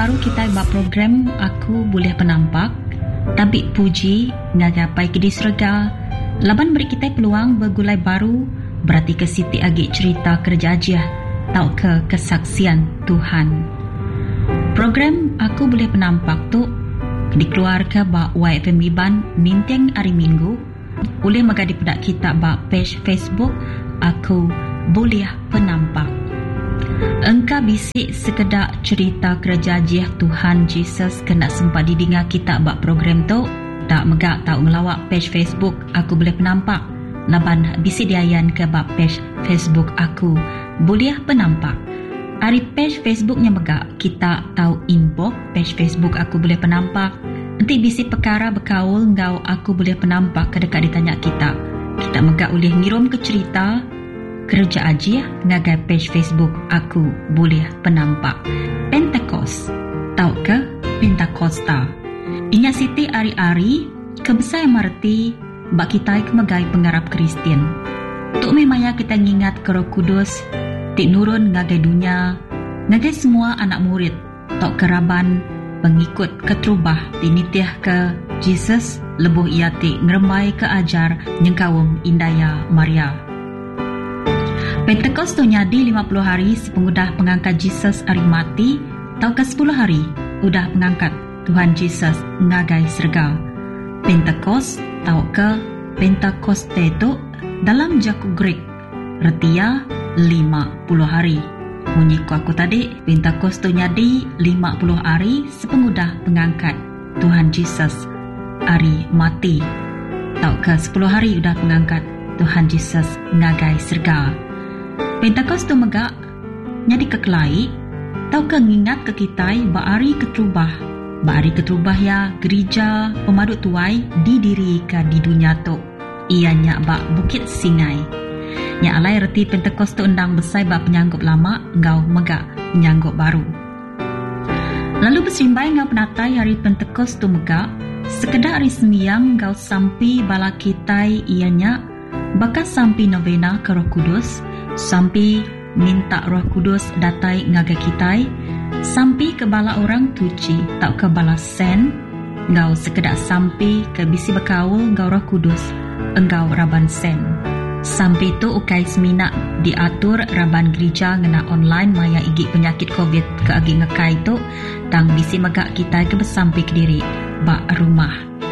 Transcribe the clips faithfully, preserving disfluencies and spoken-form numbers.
baru kita buat program Aku Boleh Penampak. Tapi puji ngagapai ke disrega. Laban beri kita peluang bergulai baru. Berarti ke siti agi cerita kerja aja. Tau ke kesaksian Tuhan. Program Aku Boleh Penampak tu dikeluarkan ba Y F M Iban Ninteng hari Minggu. Boleh magadi pedak kita ba page Facebook Aku Boleh Penampak. Engkau bisik sekedar cerita kerja jiah Tuhan Jesus kena sempat didengar kita buat program tu. Tak megak tak ngelawak page Facebook Aku Boleh Penampak. Laban bisik diayan ke bab page Facebook Aku Boleh Penampak. Hari page Facebooknya megak kita tahu inbox page Facebook Aku Boleh Penampak. Nanti bisik perkara berkaul ngau Aku Boleh Penampak kedekat ditanya kita. Kita megak boleh ngirum ke cerita kerja aja ngagai page Facebook Aku Boleh Penampak. Pentecost. Tahu ke Pentakosta? Inya siti ari-ari kebesar marti bak kita kemegai pengarap Kristian. Tuk memaya kita ngingat ke Roh Kudus tik nurun ngagai dunia, ngagai semua anak murid tok keraban pengikut keterubah tinitiah ke Jesus lebuh ia tik ngeremai ke ajar nyengkawum Indaya Maria. Pentecost tu nyadi lima puluh hari sepengudah pengangkat Jesus hari mati, tau ke sepuluh hari udah pengangkat Tuhan Jesus ngagai serga. Pentecost tau ke Pentecoste tu dalam jaku Greek retia lima puluh hari. Bunyi ku aku tadi, Pentecost tu nyadi lima puluh hari sepengudah pengangkat Tuhan Jesus hari mati. Tau ke sepuluh hari udah pengangkat Tuhan Jesus ngagai serga. Pentecost tu megak nyadi kekelai tau ke ngingat ke kita baari keterubah baari keterubah ya gereja pemaduk tuai didirikan di dunia tu ianya bak Bukit Singai nya alai reti Pentecost tu undang besai bak penyanggup lama ngau megak penyanggup baru. Lalu bersimbai ngau penatai hari Pentecost tu megak sekedar hari sembiang ngau sampai bala kitai ianya bakas sampai novena ke Roh Kudus, sampai minta Roh Kudus datai ngagai kitai, sampai ke bala orang tuci tak ke bala sen, ngau sekedar sampai ke bisi berkaul ngau Roh Kudus engau raban sen. Sampai tu ukai semina diatur raban gereja ngena online maya igi penyakit COVID ke agi ngekai tu tang bisi megak kitai ke bersampai ke diri bak rumah.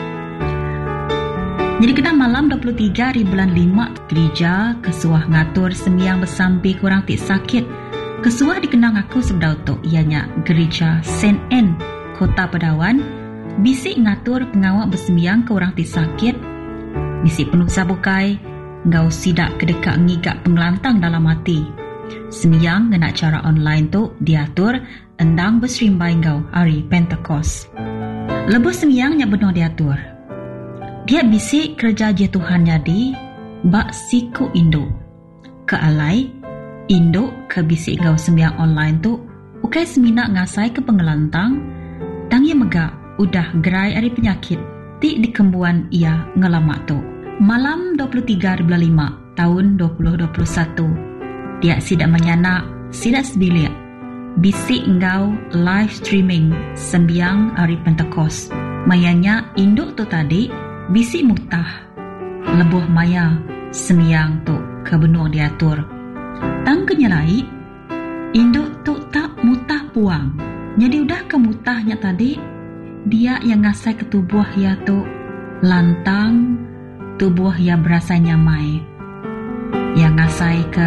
Jadi kena malam dua puluh tiga hari bulan lima gereja kesuah ngatur sembiang bersampai kurang tik sakit. Kesuah dikenang aku sebedau tu ianya gereja Saint Anne Kota Pedawan bisik ngatur pengawak bersembiang ke orang tik sakit. Bisik penuh sabukai ngau sidak kedekat ngigak pengelantang dalam hati. Sembiang ngena cara online tu diatur endang berserimbai ngau hari Pentecost. Lebuh sembiangnya benar diatur. Dia bisik kerja je Tuhan jadi bak siku induk ke alai induk ke bisik ngau sembiang online tu ukai semina ngasai ke pengelantang tang ia megak udah gerai hari penyakit ti dikembuan ia ngelamak tu. Malam dua puluh tiga bulan lima tahun dua ribu dua puluh satu dia sidak menyana sidak sebilik bisik ngau live streaming sembiang hari Pentecost. Mayanya induk tu tadi bisik mutah lebuh maya sembiang tu kebenuh diatur. Tang kenyalai induk tu tak mutah puang. Jadi udah ke mutahnya tadi dia yang ngasai ke tubuh ya tu lantang tubuh ya berasa nyamai. Yang ngasai ke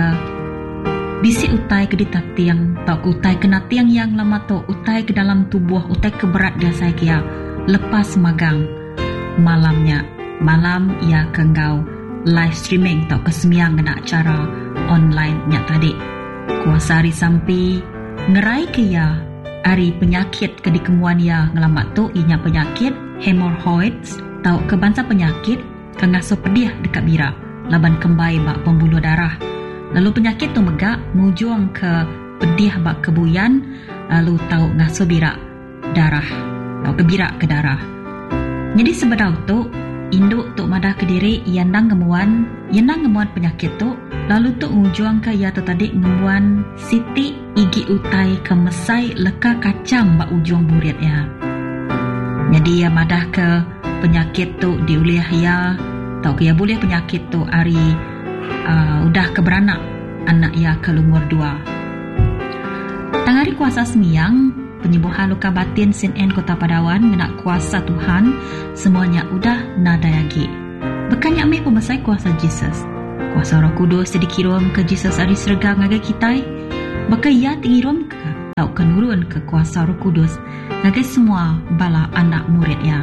bisik utai ke ditat tiang tak utai kena tiang yang lama tu utai ke dalam tubuh utai ke berat dia saya kia lepas magang. Malamnya malam ia kenggau live streaming tau kesemiang kena cara online nya tadi kuasa hari sampai ngerai ke ya hari penyakit ke dikemuan ya ngelamat tu inya penyakit hemorrhoids tau ke bangsa penyakit ke ngasuh pedih dekat bira laban kembai bak pembuluh darah. Lalu penyakit tu megak ngujung ke pedih bak kebuyan lalu tau ngasuh bira darah tau ke bira ke darah. Jadi sebedau tu induk tu madah ke diri yandang ngemuan yandang ngemuan penyakit tu lalu tu ujung ke ya tu tadi ngemuan siti igi utai ke mesai leka kacang bak ujung burit ya. Jadi ya madah ke penyakit tu diuliah ya, tau ke ya boleh penyakit tu hari uh, udah ke beranak anak ya ke lumur dua. Tangari kuasa semiang penyembuhan luka batin Saint Anne Kota Padawan ngena kuasa Tuhan semuanya udah nada lagi. Bekannya ambil pemesai kuasa Jesus. Kuasa Roh Kudus dikirim ke Jesus ari serga ngagai kita. Baka ia tingirom ke tau kenurun ke kuasa Roh Kudus ngagai semua bala anak murid ya.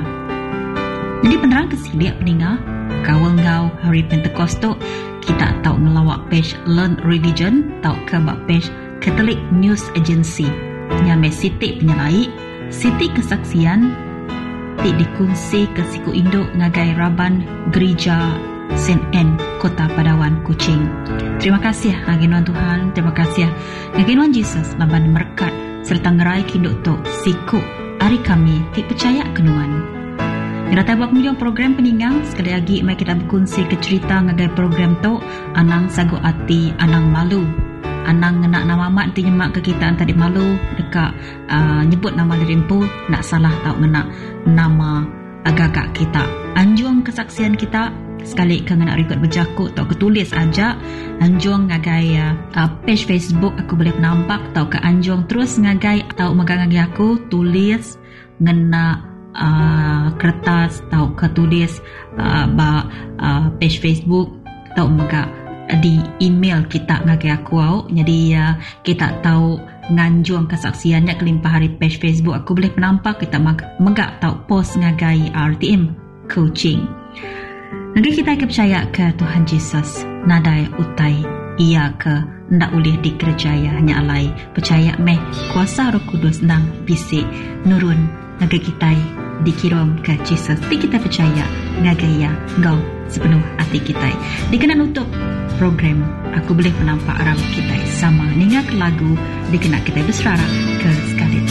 Jadi penerang kesilik peninga kawal ngau hari Pentecost tu kita tau ngelawak page Learn Religion tau ke bak page Catholic News Agency nyame siti penyelai siti kesaksian ti dikunci ke siku induk ngagai Raban Gereja Saint Anne Kota Padawan Kuching. Terima kasih ngaginuan Tuhan, terima kasih ngaginuan Jesus laban merkat serta ngerai kinduk tu siku hari kami ti percaya kenuan. Kita tabak menjong program peninggang sekali lagi mai kita berkongsi ke cerita ngagai program tu anang sagu ati anang malu. Anang nak nama mak nanti nyemak ke kita tadi malu dekat uh, nyebut nama dirimpu nak salah tau ngena nama agak-agak kita. Anjung kesaksian kita sekali ke nak record berjakut tau ketulis aja anjung ngagai uh, page Facebook aku boleh nampak tau ke anjung terus ngagai tau megang ngagai aku tulis ngena uh, kertas tau ketulis uh, ba uh, page Facebook tau megang di email kita ngagai aku au. Jadi uh, kita tahu nganjuang kesaksiannya kelimpah hari page Facebook aku boleh nampak kita megak tahu post ngagai R T M coaching. Nanti kita percaya ke Tuhan Yesus nadai utai ia ke ndak ulih dikerjaya hanya alai percaya meh kuasa Roh Kudus nang bisik nurun ngagai kita dikirim ke Jesus. Tapi kita percaya ngagaya ngau sepenuh hati kita. Dikenan untuk program aku boleh menampak aram kita sama ningak lagu dikenak kita berserah ke sekali.